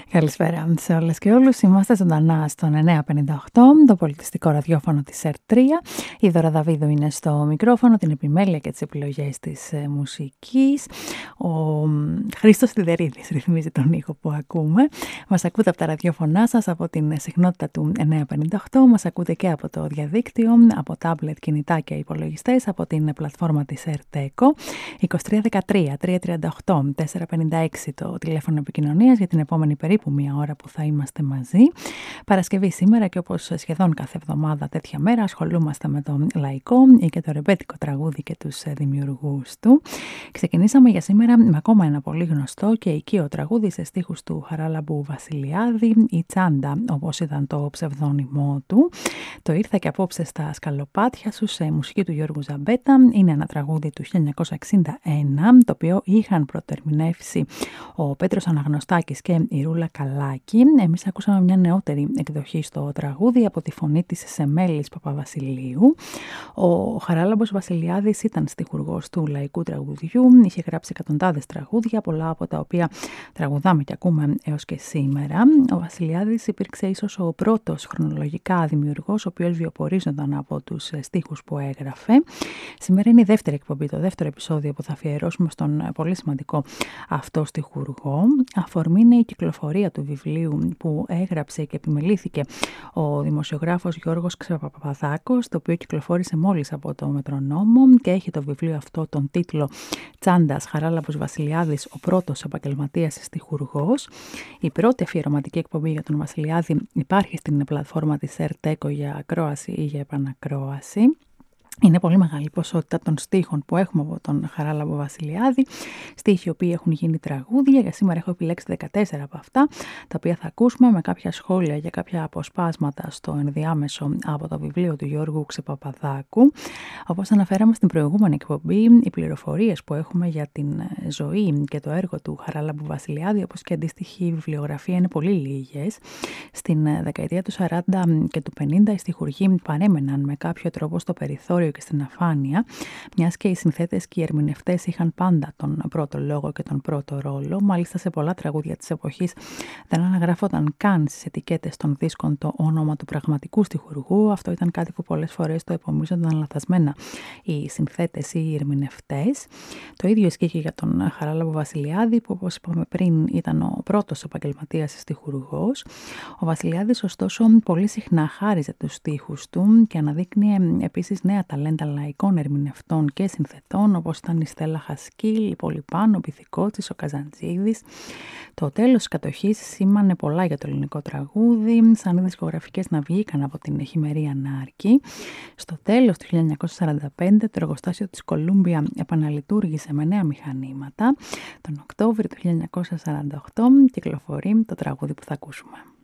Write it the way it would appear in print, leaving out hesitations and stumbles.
Καλησπέρα σε όλες και όλους. Είμαστε ζωντανά στον 958, το πολιτιστικό ραδιόφωνο της ΕΡΤ3. Η Δώρα Δαβίδου είναι στο μικρόφωνο, την επιμέλεια και τις επιλογές της μουσικής. Ο Χρήστος Τιδερίδης ρυθμίζει τον ήχο που ακούμε. Μας ακούτε από τα ραδιόφωνά σας, από την συχνότητα του 958. Μας ακούτε και από το διαδίκτυο, από τάμπλετ, κινητά και υπολογιστές, από την πλατφόρμα της ΕΡΤ-ΕΚΟ. 2313 338 456 το τηλέφωνο επικοινωνίας για την επόμενη περίπου μία ώρα που θα είμαστε μαζί. Παρασκευή σήμερα, και όπως σχεδόν κάθε εβδομάδα τέτοια μέρα ασχολούμαστε με το λαϊκό ή και το ρεμπέτικο τραγούδι και τους δημιουργούς του. Ξεκινήσαμε για σήμερα με ακόμα ένα πολύ γνωστό και οικείο τραγούδι σε στίχους του Χαράλαμπου Βασιλιάδη, η Τσάντα όπως ήταν το ψευδόνυμό του. Το ήρθα και απόψε στα σκαλοπάτια σου σε μουσική του Γιώργου Ζαμπέτα. Είναι ένα τραγούδι του 1961, το οποίο είχαν πρωτοερμηνεύσει ο Πέτρος Αναγνωστάκης και η Ρούλα Καλάκη. Εμείς ακούσαμε μια νεότερη εκδοχή στο τραγούδι από τη φωνή της Σεμέλης Παπαβασιλείου. Ο Χαράλαμπος Βασιλιάδης ήταν στιχουργός του λαϊκού τραγουδιού, είχε γράψει εκατοντάδες τραγούδια, πολλά από τα οποία τραγουδάμε και ακούμε έως και σήμερα. Ο Βασιλιάδης υπήρξε ίσως ο πρώτος χρονολογικά δημιουργός, ο οποίος βιοπορίζονταν από τους στίχους που έγραφε. Σήμερα είναι η δεύτερη εκπομπή, το δεύτερο επεισόδιο που θα αφιερώσουμε στον πολύ σημαντικό αυτό στιχουργό. Αφορμή είναι η κυκλοφορία του βιβλίου που έγραψε και επιμελήθηκε ο δημοσιογράφος Γιώργος Ξεπαπαδάκος, το οποίο κυκλοφόρησε μόλις από το Μετρονόμο και έχει το βιβλίο αυτό τον τίτλο «Τσάντας, Χαράλαμπος Βασιλιάδης, ο πρώτος επαγγελματίας στιχουργός». Η πρώτη αφιερωματική εκπομπή για τον Βασιλιάδη υπάρχει στην πλατφόρμα της ΕΡΤ-ΕΚΟ για ακρόαση ή για επανακρόαση. Είναι πολύ μεγάλη ποσότητα των στίχων που έχουμε από τον Χαράλαμπο Βασιλιάδη. Στίχοι οι οποίοι έχουν γίνει τραγούδια. Για σήμερα έχω επιλέξει 14 από αυτά, τα οποία θα ακούσουμε με κάποια σχόλια για κάποια αποσπάσματα στο ενδιάμεσο από το βιβλίο του Γιώργου Ξεπαπαδάκου. Όπως αναφέραμε στην προηγούμενη εκπομπή, οι πληροφορίες που έχουμε για την ζωή και το έργο του Χαράλαμπου Βασιλιάδη, όπως και αντίστοιχη βιβλιογραφία, είναι πολύ λίγες. Στην δεκαετία του 40 και του 50 οι στιχουργοί παρέμεναν με κάποιο τρόπο στο περιθώριο και στην αφάνεια, μιας και οι συνθέτες και οι ερμηνευτές είχαν πάντα τον πρώτο λόγο και τον πρώτο ρόλο. Μάλιστα, σε πολλά τραγούδια της εποχής δεν αναγράφονταν καν στις ετικέτες των δίσκων το όνομα του πραγματικού στιχουργού. Αυτό ήταν κάτι που πολλές φορές το επομίζονταν λαθασμένα οι συνθέτες ή οι ερμηνευτές. Το ίδιο ισχύει και για τον Χαράλαμπο Βασιλιάδη, που όπως είπαμε πριν ήταν ο πρώτος επαγγελματίας στιχουργός. Ο Βασιλιάδης, ωστόσο, πολύ συχνά χάριζε τους στίχους του και αναδείκνυε επίσης νέα ταλέντα λαϊκών ερμηνευτών και συνθετών, όπως ήταν η Στέλλα Χασκίλ, η Πολυπάνο, ο Πυθικότσης, ο Καζαντζίδης. Το τέλος της κατοχής σήμανε πολλά για το ελληνικό τραγούδι, σαν οι δισκογραφικές να βγήκαν από την χειμερή ανάρκη. Στο τέλος του 1945 το εργοστάσιο της Κολούμπια επαναλειτουργήσε με νέα μηχανήματα. Τον Οκτώβριο του 1948 κυκλοφορεί το τραγούδι που θα ακούσουμε.